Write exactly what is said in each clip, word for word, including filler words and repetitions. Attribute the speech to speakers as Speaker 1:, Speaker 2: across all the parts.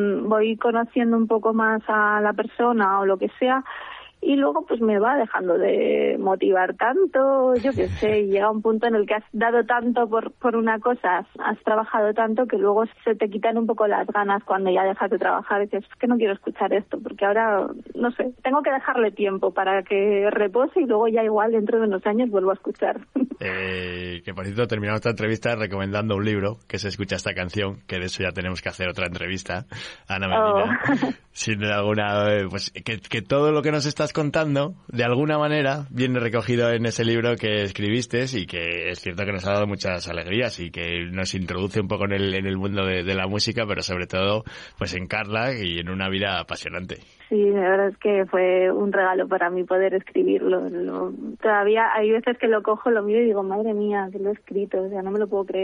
Speaker 1: Voy conociendo un poco más a la persona o lo que sea, y luego pues me va dejando de motivar tanto, yo qué sé, llega un punto en el que has dado tanto por por una cosa, has, has trabajado tanto que luego se te quitan un poco las ganas cuando ya dejas de trabajar y dices, es que no quiero escuchar esto, porque ahora, no sé, tengo que dejarle tiempo para que repose y luego ya igual dentro de unos años vuelvo a escuchar.
Speaker 2: Eh, que por cierto, terminamos esta entrevista recomendando un libro que se escucha esta canción, que de eso ya tenemos que hacer otra entrevista, Ana Medina, oh. sin alguna, pues que, que todo lo que nos estás contando, de alguna manera, viene recogido en ese libro que escribiste y que es cierto que nos ha dado muchas alegrías y que nos introduce un poco en el, en el mundo de, de la música, pero sobre todo pues en Carla y en una vida apasionante.
Speaker 1: Sí, la verdad es que fue un regalo para mí poder escribirlo. Lo, todavía hay veces que lo cojo, lo miro y digo, madre mía, que lo he escrito, o sea, no me lo puedo creer.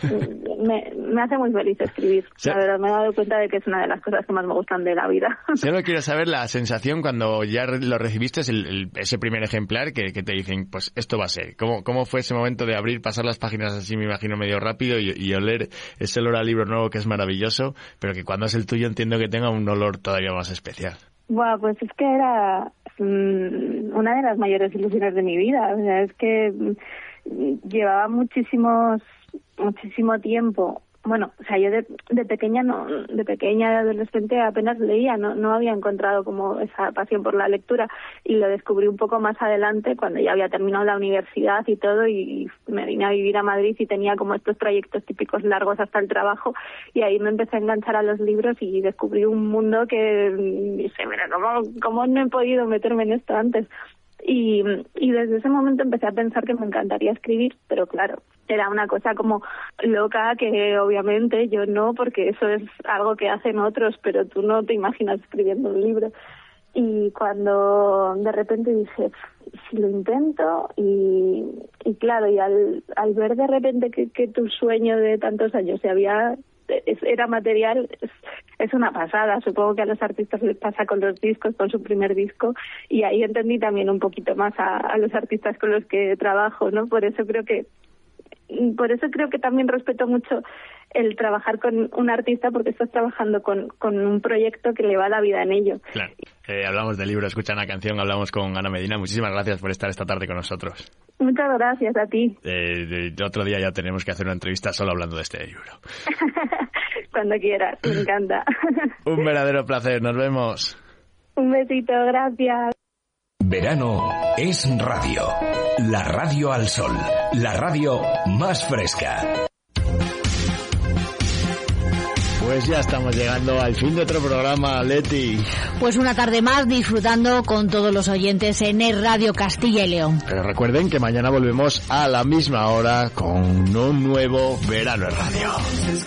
Speaker 1: me, me hace muy feliz escribir. Sí. La verdad, me he dado cuenta de que es una de las cosas que más me gustan de la vida.
Speaker 2: Solo quiero saber la sensación cuando ya lo recibiste, el, el, ese primer ejemplar que, que te dicen, pues esto va a ser. ¿Cómo, ¿Cómo fue ese momento de abrir, pasar las páginas así, me imagino, medio rápido y, y oler ese olor al libro nuevo que es maravilloso, pero que cuando es el tuyo entiendo que tenga un olor todavía más especial?
Speaker 1: Bueno, pues es que era mmm, una de las mayores ilusiones de mi vida. O sea, es que mmm, llevaba muchísimos, muchísimo tiempo. Bueno, o sea, yo de, de pequeña, no, de pequeña, de adolescente apenas leía, no, no había encontrado como esa pasión por la lectura y lo descubrí un poco más adelante cuando ya había terminado la universidad y todo y me vine a vivir a Madrid y tenía como estos trayectos típicos largos hasta el trabajo y ahí me empecé a enganchar a los libros y descubrí un mundo que dije, mira, ¿cómo, cómo no he podido meterme en esto antes? Y, y desde ese momento empecé a pensar que me encantaría escribir, pero claro, era una cosa como loca que obviamente yo no, porque eso es algo que hacen otros, pero tú no te imaginas escribiendo un libro. Y cuando de repente dije, si lo intento, y, y claro, y al, al ver de repente que, que tu sueño de tantos años se había... era material, es, es una pasada. Supongo que a los artistas les pasa con los discos, con su primer disco, y ahí entendí también un poquito más a, a los artistas con los que trabajo, ¿no? Por eso creo que por eso creo que también respeto mucho el trabajar con un artista, porque estás trabajando con, con un proyecto que le va la vida en ello.
Speaker 2: Claro. Eh, hablamos del libro, escucha una canción, hablamos con Ana Medina. Muchísimas gracias por estar esta tarde con nosotros.
Speaker 1: Muchas gracias a ti.
Speaker 2: Eh, de, otro día ya tenemos que hacer una entrevista solo hablando de este libro.
Speaker 1: Cuando quieras, me encanta.
Speaker 2: Un verdadero placer, nos vemos.
Speaker 1: Un besito, gracias.
Speaker 3: Verano es radio. La radio al sol. La radio más fresca.
Speaker 2: Pues ya estamos llegando al fin de otro programa, Leti.
Speaker 4: Pues una tarde más disfrutando con todos los oyentes en el Radio Castilla y León.
Speaker 2: Pero recuerden que mañana volvemos a la misma hora con un nuevo Verano en Radio.